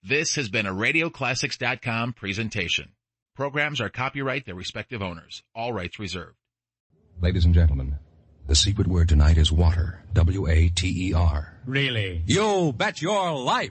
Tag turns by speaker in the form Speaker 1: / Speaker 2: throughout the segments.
Speaker 1: This has been a RadioClassics.com presentation. Programs are copyright their respective owners. All rights reserved.
Speaker 2: Ladies and gentlemen, the secret word tonight is water. W-A-T-E-R.
Speaker 3: Really?
Speaker 2: You bet your life!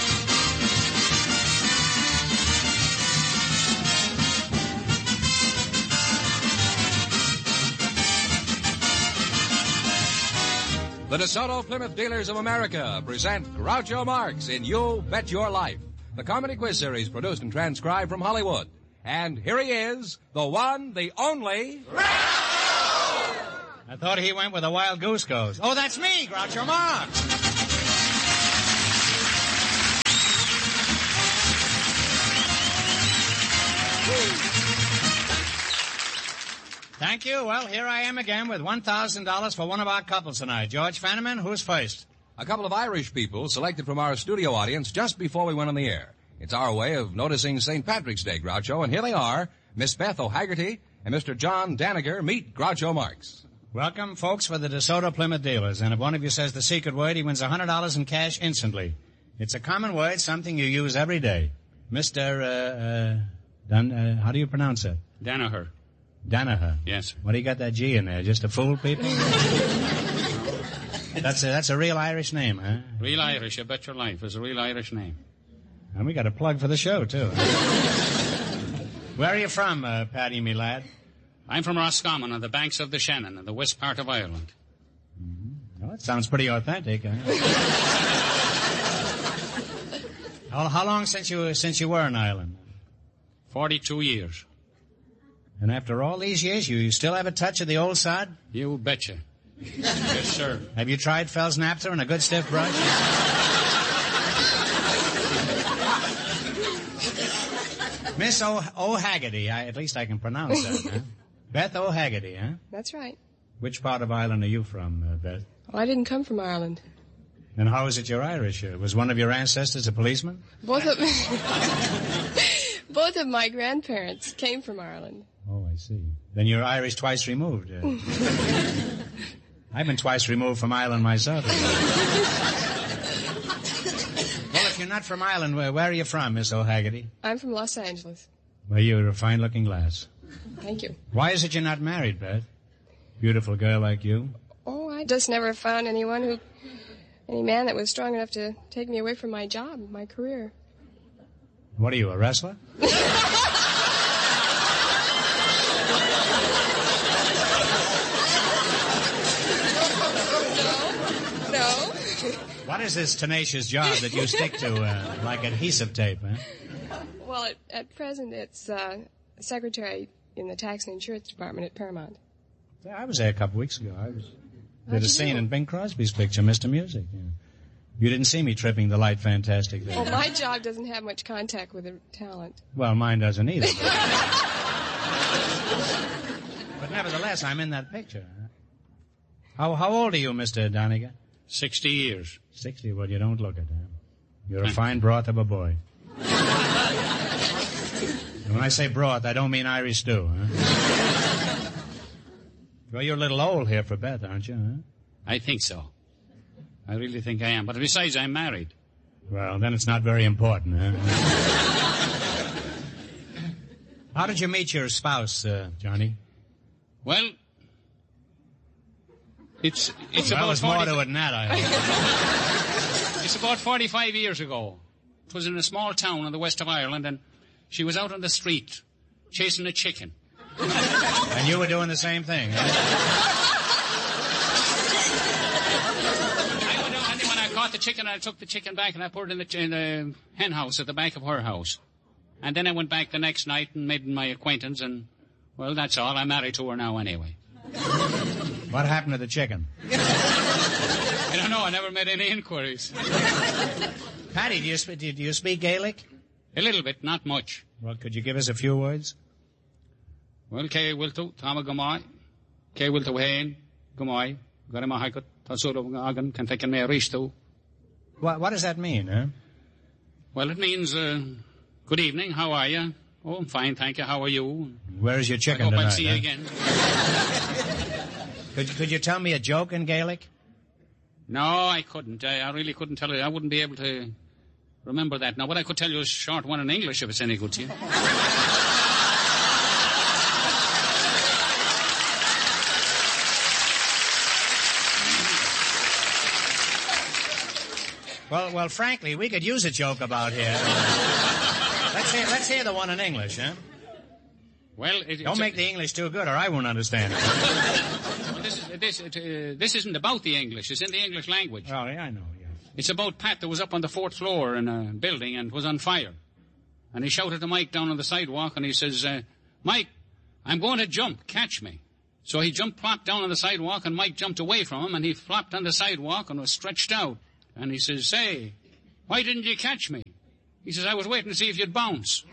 Speaker 2: The DeSoto Plymouth Dealers of America present Groucho Marx in You Bet Your Life, the comedy quiz series produced and transcribed from Hollywood. And here he is, the one, the only...
Speaker 3: I thought he went with a wild goose goes. Oh, that's me, Groucho Marx. Thank you. Well, here I am again with $1,000 for one of our couples tonight. George Fenneman, who's first?
Speaker 2: A couple of Irish people selected from our studio audience just before we went on the air. It's our way of noticing St. Patrick's Day, Groucho, and here they are, Miss Beth O'Haggerty and Mr. John Daniger. Meet Groucho Marx.
Speaker 3: Welcome, folks, for the DeSoto Plymouth Dealers. And if one of you says the secret word, he wins $100 in cash instantly. It's a common word, something you use every day. Mr. how do you pronounce it?
Speaker 4: Danaher.
Speaker 3: Danaher.
Speaker 4: Yes.
Speaker 3: What do you got that G in there? Just to fool people? That's a real Irish name, huh?
Speaker 4: Real Irish, you bet your life. It's a real Irish name.
Speaker 3: And we got a plug for the show, too. Where are you from, Paddy, me lad?
Speaker 4: I'm from Roscommon on the banks of the Shannon in the west part of Ireland.
Speaker 3: Mm-hmm. Well, that sounds pretty authentic, huh? How long since you were in Ireland?
Speaker 4: 42 years.
Speaker 3: And after all these years, you still have a touch of the old sod?
Speaker 4: You betcha. Yes, sir.
Speaker 3: Have you tried Fell's Naphtha and a good stiff brush? Miss O'Haggerty, at least I can pronounce that, huh? Beth O'Haggerty, huh?
Speaker 5: That's right.
Speaker 3: Which part of Ireland are you from, Beth?
Speaker 5: Well, I didn't come from Ireland.
Speaker 3: And how is it you're Irish? Was one of your ancestors a policeman?
Speaker 5: Both of my grandparents came from Ireland.
Speaker 3: Oh, I see. Then you're Irish twice removed. I've been twice removed from Ireland myself. Well, if you're not from Ireland, where are you from, Miss O'Haggerty?
Speaker 5: I'm from Los Angeles.
Speaker 3: Well, you're a fine-looking lass.
Speaker 5: Thank you.
Speaker 3: Why is it you're not married, Beth? Beautiful girl like you.
Speaker 5: Oh, I just never found any man that was strong enough to take me away from my job, my career.
Speaker 3: What are you, a wrestler?
Speaker 5: No.
Speaker 3: What is this tenacious job that you stick to like adhesive tape, huh?
Speaker 5: Well, at present, it's secretary in the tax and insurance department at Paramount.
Speaker 3: Yeah, I was there a couple weeks ago. Did a scene in Bing Crosby's picture, Mr. Music. Yeah. You didn't see me tripping the light fantastic there.
Speaker 5: Well, my job doesn't have much contact with the talent.
Speaker 3: Well, mine doesn't either. But nevertheless, I'm in that picture. How old are you, Mr. Doniger?
Speaker 4: 60 years.
Speaker 3: 60? Well, you don't look it, huh? You're a fine broth of a boy. And when I say broth, I don't mean Irish stew, huh? Well, you're a little old here for Beth, aren't you, huh?
Speaker 4: I think so. I really think I am. But besides, I'm married.
Speaker 3: Well, then it's not very important, huh? How did you meet your spouse, Johnny?
Speaker 4: Well, it's
Speaker 3: well,
Speaker 4: about
Speaker 3: there's more to it than that, I hope.
Speaker 4: It's about 45 years ago. It was in a small town in the west of Ireland, and she was out on the street chasing a chicken.
Speaker 3: And you were doing the same thing, huh?
Speaker 4: I went out, and then when I caught the chicken, I took the chicken back and I put it in the hen house at the back of her house. And then I went back the next night and made my acquaintance, and, well, that's all. I'm married to her now anyway.
Speaker 3: What happened to the chicken?
Speaker 4: I don't know. I never made any inquiries.
Speaker 3: Paddy, do you speak Gaelic?
Speaker 4: A little bit, not much.
Speaker 3: Well, could you give us a few words?
Speaker 4: Well, Kay Wilto, Tama Gamai, Kay Wilto Hain, Gamai, Garima Haikut, Tasuro Agan, Kantakan Me Risto.
Speaker 3: What does that mean, huh?
Speaker 4: Well, it means, good evening, how are you? Oh, I'm fine, thank you, how are you?
Speaker 3: Where's your chicken
Speaker 4: I hope
Speaker 3: tonight?
Speaker 4: I'll see you again.
Speaker 3: Could you tell me a joke in Gaelic?
Speaker 4: No, I couldn't. I really couldn't tell you. I wouldn't be able to Remember that now, but I could tell you a short one in English if it's any good to you.
Speaker 3: Well, frankly, we could use a joke about here. Let's hear the one in English, huh?
Speaker 4: Well,
Speaker 3: don't make the English too good, or I won't understand it.
Speaker 4: Well, this isn't about the English. It's in the English language.
Speaker 3: Oh, yeah, I know. Yeah.
Speaker 4: It's about Pat that was up on the 4th floor in a building and was on fire. And he shouted to Mike down on the sidewalk, and he says, Mike, I'm going to jump. Catch me. So he plopped down on the sidewalk, and Mike jumped away from him, and he flopped on the sidewalk and was stretched out. And he says, say, why didn't you catch me? He says, I was waiting to see if you'd bounce.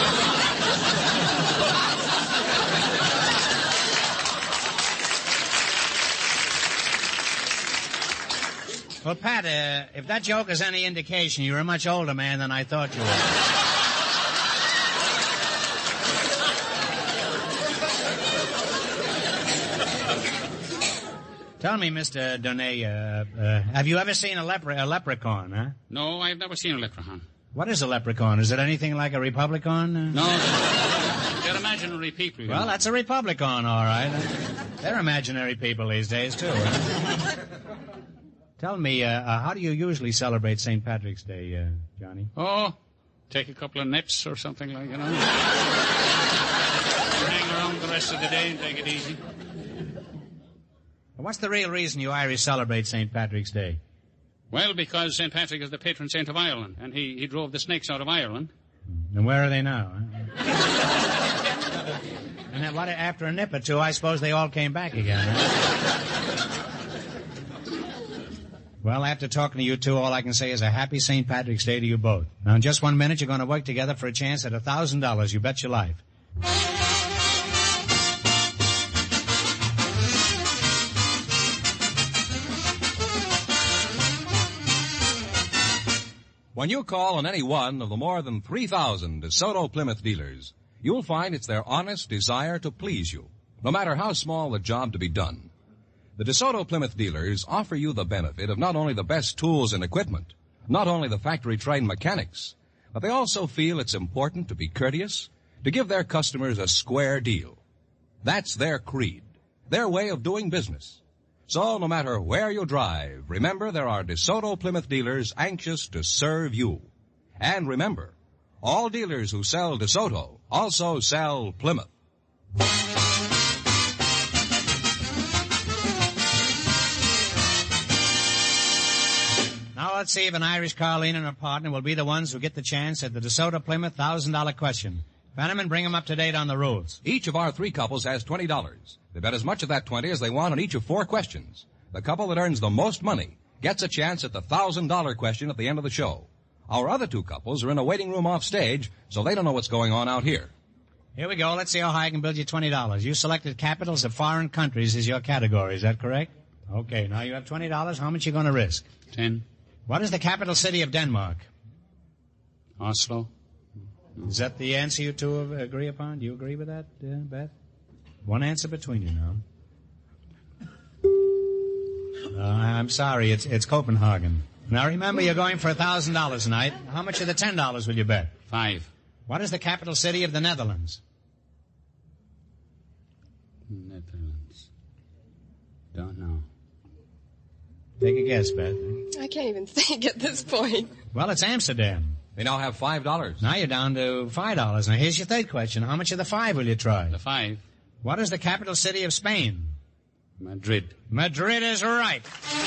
Speaker 3: Well, Pat, if that joke is any indication, you're a much older man than I thought you were. Tell me, Mr. Donay, have you ever seen a leprechaun, huh?
Speaker 4: No, I've never seen a leprechaun.
Speaker 3: What is a leprechaun? Is it anything like a republican?
Speaker 4: No, they're imaginary people.
Speaker 3: Well, that's a republican, all right. They're imaginary people these days, too. Tell me, how do you usually celebrate St. Patrick's Day, Johnny?
Speaker 4: Oh, take a couple of nips or something like, you know. Hang around the rest of the day and take it easy.
Speaker 3: What's the real reason you Irish celebrate St. Patrick's Day?
Speaker 4: Well, because St. Patrick is the patron saint of Ireland, and he drove the snakes out of Ireland.
Speaker 3: And where are they now? Huh? And then what, after a nip or two, I suppose they all came back again. Huh? Well, after talking to you two, all I can say is a happy St. Patrick's Day to you both. Now, in just 1 minute, you're going to work together for a chance at $1,000. You bet your life.
Speaker 2: When you call on any one of the more than 3,000 DeSoto Plymouth dealers, you'll find it's their honest desire to please you, no matter how small the job to be done. The DeSoto Plymouth dealers offer you the benefit of not only the best tools and equipment, not only the factory-trained mechanics, but they also feel it's important to be courteous, to give their customers a square deal. That's their creed, their way of doing business. So no matter where you drive, remember there are DeSoto Plymouth dealers anxious to serve you. And remember, all dealers who sell DeSoto also sell Plymouth.
Speaker 3: Now let's see if an Irish Carleen and her partner will be the ones who get the chance at the DeSoto Plymouth $1,000 question. Fenneman, bring them up to date on the rules.
Speaker 2: Each of our 3 couples has $20. They bet as much of that 20 as they want on each of 4 questions. The couple that earns the most money gets a chance at the $1,000 question at the end of the show. Our other 2 couples are in a waiting room off stage, so they don't know what's going on out here.
Speaker 3: Here we go. Let's see how high I can build you $20. You selected capitals of foreign countries as your category. Is that correct? Okay, now you have $20. How much are you going to risk?
Speaker 4: 10.
Speaker 3: What is the capital city of Denmark?
Speaker 4: Oslo.
Speaker 3: Is that the answer you two agree upon? Do you agree with that, Beth? One answer between you now. I'm sorry, it's Copenhagen. Now remember, you're going for $1,000 tonight. How much of the $10 will you bet?
Speaker 4: 5.
Speaker 3: What is the capital city of the Netherlands?
Speaker 4: Netherlands. Don't know.
Speaker 3: Take a guess, Beth.
Speaker 5: I can't even think at this point.
Speaker 3: Well, it's Amsterdam.
Speaker 2: They now have $5.
Speaker 3: Now you're down to $5. Now here's your third question. How much of the 5 will you try?
Speaker 4: The 5.
Speaker 3: What is the capital city of Spain?
Speaker 4: Madrid.
Speaker 3: Madrid is right.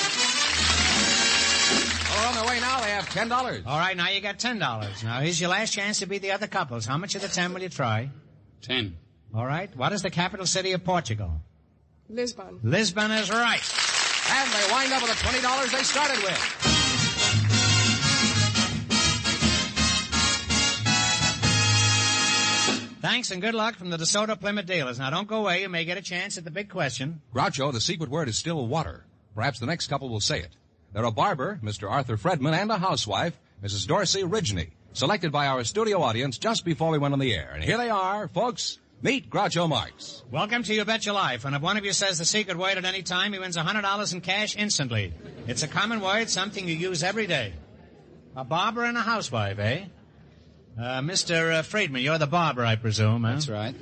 Speaker 2: Oh, on their way now, they have $10.
Speaker 3: All right, now you got $10. Now here's your last chance to beat the other couples. How much of the 10 will you try?
Speaker 4: 10.
Speaker 3: All right. What is the capital city of Portugal?
Speaker 5: Lisbon.
Speaker 3: Lisbon is right.
Speaker 2: And they wind up with the $20 they started with.
Speaker 3: Thanks and good luck from the DeSoto Plymouth dealers. Now don't go away. You may get a chance at the big question.
Speaker 2: Groucho, the secret word is still water. Perhaps the next couple will say it. They're a barber, Mr. Arthur Fredman, and a housewife, Mrs. Dorsey Ridgely, selected by our studio audience just before we went on the air. And here they are, folks. Meet Groucho Marx.
Speaker 3: Welcome to You Bet Your Life. And if one of you says the secret word at any time, he wins $100 in cash instantly. It's a common word, something you use every day. A barber and a housewife, eh? Mr. Friedman, you're the barber, I presume, huh?
Speaker 6: That's right.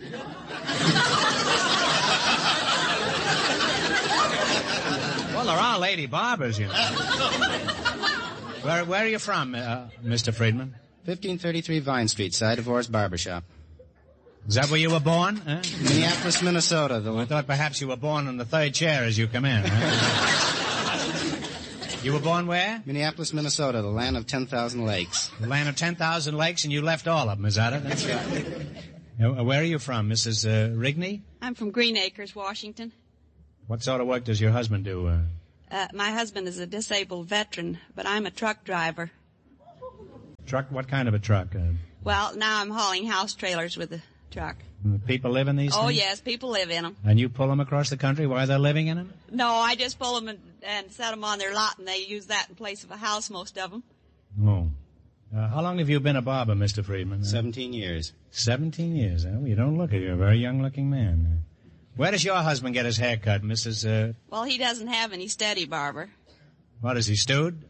Speaker 3: Well, there are lady barbers, you know. Where are you from, Mr. Friedman?
Speaker 6: 1533 Vine Street, side of Orr's Barbershop.
Speaker 3: Is that where you were born? Huh?
Speaker 6: Minneapolis, Minnesota.
Speaker 3: I thought perhaps you were born on the third chair as you come in. Huh? You were born where?
Speaker 6: Minneapolis, Minnesota, the land of 10,000 lakes.
Speaker 3: The land of 10,000 lakes, and you left all of them, is that it?
Speaker 6: That's right.
Speaker 3: Where are you from, Mrs. Rigney?
Speaker 7: I'm from Green Acres, Washington.
Speaker 3: What sort of work does your husband do?
Speaker 7: My husband is a disabled veteran, but I'm a truck driver.
Speaker 3: Truck? What kind of a truck?
Speaker 7: Well, now I'm hauling house trailers with the truck.
Speaker 3: People live in these things?
Speaker 7: Oh, yes, people live in them.
Speaker 3: And you pull them across the country while they're living in them?
Speaker 7: No, I just pull them and set them on their lot, and they use that in place of a house, most of them.
Speaker 3: Oh. How long have you been a barber, Mr. Friedman?
Speaker 6: 17 years.
Speaker 3: 17 years, huh? Well, you don't look it. You're a very young-looking man. Where does your husband get his hair cut, Mrs.
Speaker 7: Well, he doesn't have any steady barber.
Speaker 3: What, is he stewed?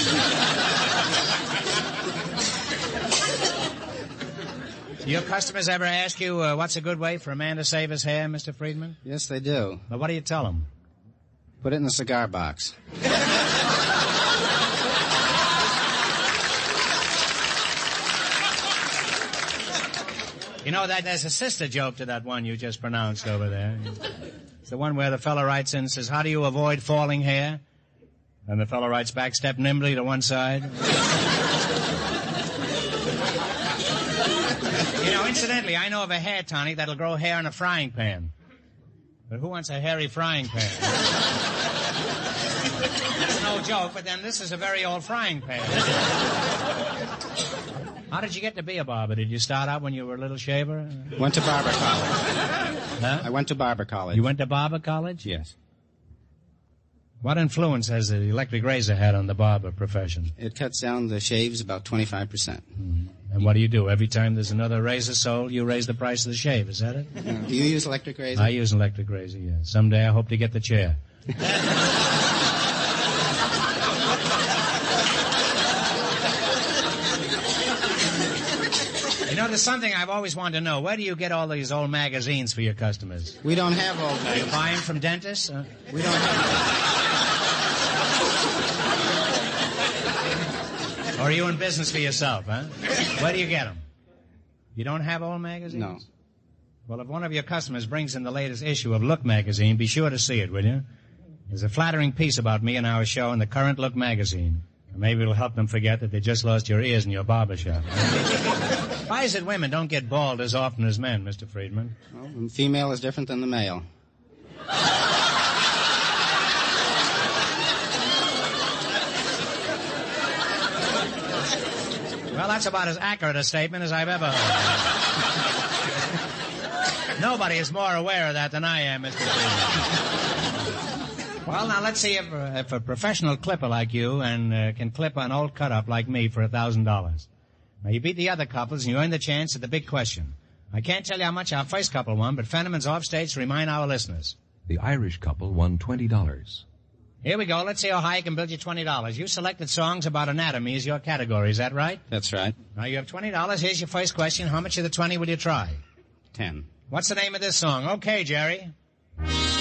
Speaker 3: Your customers ever ask you what's a good way for a man to save his hair, Mr. Friedman?
Speaker 6: Yes, they do.
Speaker 3: Well, what do you tell them?
Speaker 6: Put it in the cigar box.
Speaker 3: You know, that there's a sister joke to that one you just pronounced over there. It's the one where the fellow writes in and says, how do you avoid falling hair? And the fellow writes back, step nimbly to one side. You know, incidentally, I know of a hair tonic that'll grow hair in a frying pan. But who wants a hairy frying pan? It's no joke, but then this is a very old frying pan. How did you get to be a barber? Did you start out when you were a little shaver?
Speaker 6: Went to barber college.
Speaker 3: Huh?
Speaker 6: I went to barber college.
Speaker 3: You went to barber college?
Speaker 6: Yes.
Speaker 3: What influence has the electric razor had on the barber profession?
Speaker 6: It cuts down the shaves about 25%.
Speaker 3: Mm-hmm. And what do? Every time there's another razor sold, you raise the price of the shave, is that it?
Speaker 6: Do you use electric razor?
Speaker 3: I use an electric razor, yes. Someday I hope to get the chair. You know, there's something I've always wanted to know. Where do you get all these old magazines for your customers?
Speaker 6: We don't have old
Speaker 3: Do
Speaker 6: magazines.
Speaker 3: you buy them from dentists?
Speaker 6: We don't have...
Speaker 3: Or are you in business for yourself, huh? Where do you get them? You don't have old magazines?
Speaker 6: No.
Speaker 3: Well, if one of your customers brings in the latest issue of Look magazine, be sure to see it, will you? There's a flattering piece about me and our show in the current Look magazine. Maybe it'll help them forget that they just lost your ears in your barber shop. Why is it women don't get bald as often as men, Mr. Friedman?
Speaker 6: Well, the female is different than the male.
Speaker 3: Well, that's about as accurate a statement as I've ever heard. Nobody is more aware of that than I am, Mr. Friedman. Well, now, let's see if a professional clipper like you can clip an old cut-up like me for $1,000. Now, you beat the other couples, and you earn the chance at the big question. I can't tell you how much our first couple won, but Fenneman's offstage to remind our listeners.
Speaker 2: The Irish couple won $20.
Speaker 3: Here we go. Let's see how high I can build you $20. You selected songs about anatomy as your category. Is that right?
Speaker 6: That's right.
Speaker 3: Now, you have $20. Here's your first question. How much of the 20 will you try?
Speaker 6: 10.
Speaker 3: What's the name of this song? Okay, Jerry.